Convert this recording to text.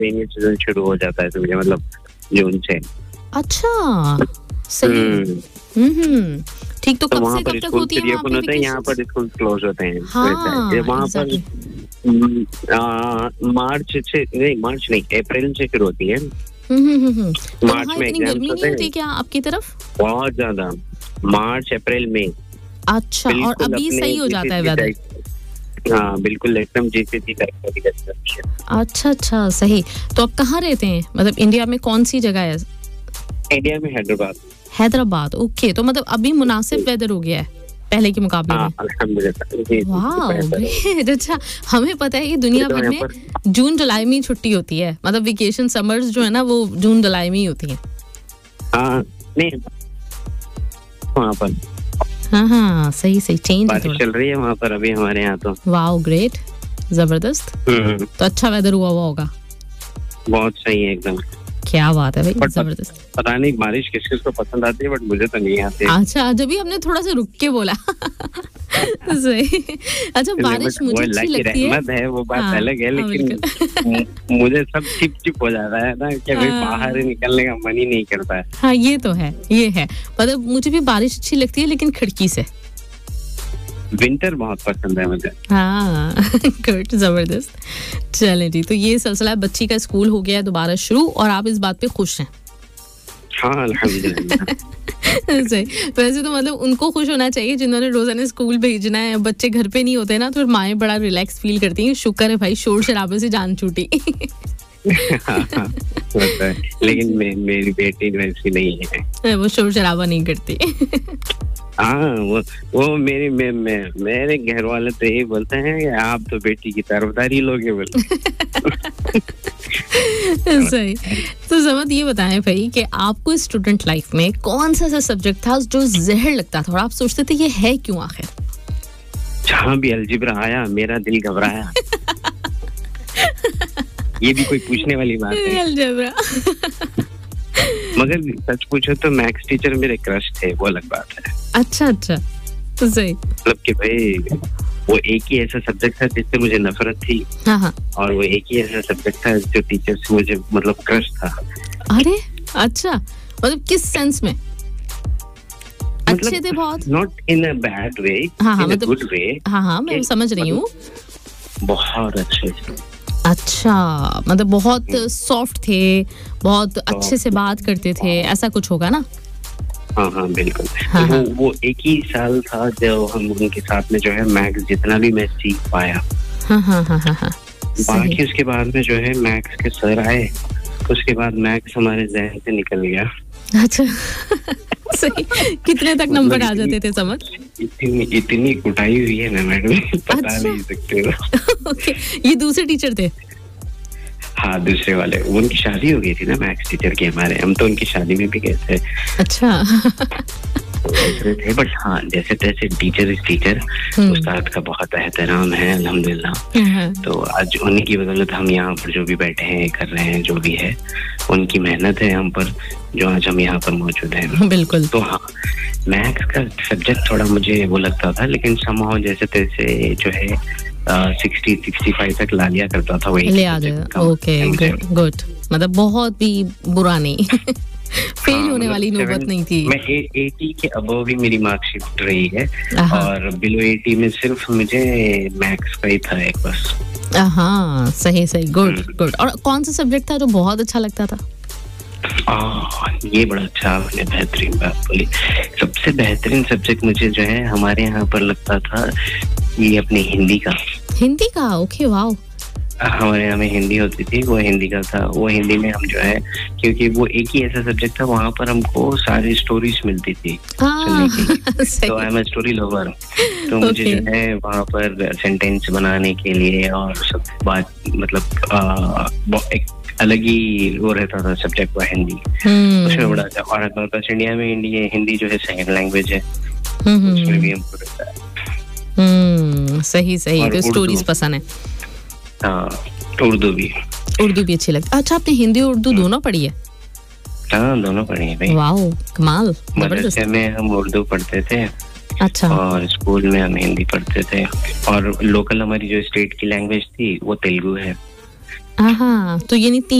Rainy season शुरू हो जाता है समझे, मतलब जून से। अच्छा सही। ठीक, तो कब से कब तक होती है वहाँ पे? यहाँ पर स्कूल क्लोज होते हैं। हाँ, वहाँ पर मार्च नहीं, अप्रैल से शुरू होती है। मार्च में इतनी गर्मी नहीं होती क्या आपकी तरफ? बहुत ज्यादा, मार्च अप्रैल में। अच्छा, और अभी सही हो जाता है वेदर? हाँ बिल्कुल, एकदम जीसीसी टाइप का। अच्छा सही। तो आप कहाँ रहते हैं, मतलब इंडिया में कौन सी जगह है? इंडिया में हैदराबाद। ओके, तो मतलब अभी मुनासिब वेदर हो गया है पहले के मुकाबले में? अल्हम्दुलिल्लाह। वाह, अच्छा। हमें पता है कि दुनिया भर में जून जुलाई में छुट्टी होती है, मतलब वेकेशन समर्स जो है ना वो जून जुलाई में ही होती है। नहीं वहाँ पर हाँ सही चेंज बारिश चल रही है वहाँ पर अभी हमारे यहाँ तो। वाओ, ग्रेट, जबरदस्त। तो अच्छा वेदर हुआ होगा? बहुत सही है एकदम। क्या बात है भाई, जबरदस्त। पता नहीं बारिश किस किस को पसंद आती है, बट मुझे तो नहीं आती। अच्छा, जब भी हमने थोड़ा सा रुक के बोला। सही। अच्छा, बारिश मुझे अच्छी लगती है, वो बात अलग है, लेकिन मुझे सब चिप हो जाता है ना कि भाई बाहर निकलने का मन ही नहीं करता है। हाँ ये तो है, ये है। मतलब मुझे भी बारिश अच्छी लगती है, लेकिन खिड़की से। विंटर बहुत पसंद है मुझे। हाँ गुड, जबरदस्त। चलें जी, तो ये सिलसिला बच्ची का स्कूल हो गया है दोबारा शुरू, और आप इस बात पे खुश हैं? हाँ अल्हम्दुलिल्लाह। सही। वैसे तो मतलब उनको खुश होना चाहिए जिन्होंने रोजाना स्कूल भेजना है। बच्चे घर पे नहीं होते ना, तो माएँ बड़ा रिलैक्स फील करती हैं। शुक्र है भाई, शोर शराबे से जान छूटी। लेकिन मेरी बेटी वैसी नहीं है, वो शोर शराबा नहीं करती। हाँ वो मेरे घर वाले तो यही बोलते हैं कि आप तो बेटी की तरफदारी लोगे बोले। सही। तो समझ ये बताएं भाई कि आपको स्टूडेंट लाइफ में कौन सा सब्जेक्ट था जो जहर लगता था और आप सोचते थे ये है क्यों आखिर? जहाँ भी अलजिब्रा आया मेरा दिल घबराया। ये भी कोई पूछने वाली बात है? अलजिब्रा। मगर सच पूछो तो मैथ्स टीचर मेरे क्रश थे, वो अलग बात है। अच्छा, तो सही। मतलब कि भाई वो एक ही ऐसा सब्जेक्ट था जिससे मुझे नफरत थी। हाँ। और वो एक ही ऐसा सब्जेक्ट था जो टीचर से मुझे मतलब क्रश था। अरे अच्छा, मतलब किस सेंस में? अच्छे थे बहुत? Not in a bad way, in a good way. हाँ मैं समझ रही हूँ। बहुत अच्छे थे। अच्छा, मतलब बहुत सॉफ्ट थे, बहुत अच्छे से बात करते थे, ऐसा कुछ होगा ना? हाँ बिल्कुल। तो वो एक ही साल था जो हम उनके साथ में जो है मैथ्स जितना भी मैं सीख पाया। हाँ। बाकी उसके बाद में जो है मैथ्स के सर आए, उसके बाद मैथ्स हमारे जहन से निकल गया। अच्छा। सही। कितने तक नंबर आ जाते थे समझ? इतनी कुटाई हुई है ना मैडम, बता नहीं सकते। ओके, ये दूसरे टीचर थे? हाँ दूसरे वाले, उनकी शादी हो गई थी ना मैथ्स टीचर की हमारे, हम तो उनकी शादी में भी गए थे। अच्छा। थे, बट हाँ जैसे तैसे टीचर इज टीचर, उस्ताद का बहुत एहतराम है अल्हम्दुलिल्लाह। तो आज उन्हीं की बदौलत हम यहाँ पर जो भी बैठे हैं, कर रहे हैं, जो भी है उनकी मेहनत है हम पर, जो आज हम यहाँ पर मौजूद हैं। बिल्कुल। तो हाँ मैथ्स का सब्जेक्ट थोड़ा मुझे वो लगता था, लेकिन समहाउ जैसे तैसे जो है 60-65 तक ला लिया करता था वही ले आ जाएगा। ओके गुड, मतलब बहुत भी बुरा नहीं। फेल होने वाली नौबत नहीं थी। मैं 80 के अबव ही मेरी मार्कशीट रही है, और बिलो 80 में सिर्फ मुझे मैथ्स का ही था एक बस। हाँ सही गुड। और कौन सा सब्जेक्ट था जो बहुत अच्छा लगता था? ये बड़ा अच्छा आपने बेहतरीन बात बोली। सबसे बेहतरीन सब्जेक्ट मुझे जो है हमारे यहाँ पर लगता था ये अपने हिंदी का। Okay wow. हमारे यहाँ में हिंदी होती थी, वो हिंदी का था। वो हिंदी में हम जो है, क्योंकि वो एक ही ऐसा सब्जेक्ट था, वहाँ पर हमको सारी स्टोरीज मिलती थी सुनने की। तो I am a story lover, तो मुझे जो है वहाँ पर सेंटेंस बनाने के लिए और सब बात मतलब एक अलग ही वो रहता था सब्जेक्ट हुआ हिंदी। उसमें बड़ा अच्छा। और हमारे पास इंडिया में हिंदी जो है सेकंड लैंग्वेज है, उसमें भी हमको रहता है। सही। तो स्टोरीज पसंद है? हाँ, उर्दू भी अच्छी लगती है। अच्छा, आपने हिंदी और उर्दू दोनों पढ़ी है? हाँ दोनों पढ़ी है भाई। वाओ कमाल। मदरसे में हम उर्दू पढ़ते थे। अच्छा। और स्कूल में हम हिंदी पढ़ते थे, और लोकल हमारी जो स्टेट की लैंग्वेज थी वो तेलुगु है। हाँ, तो ये नहीं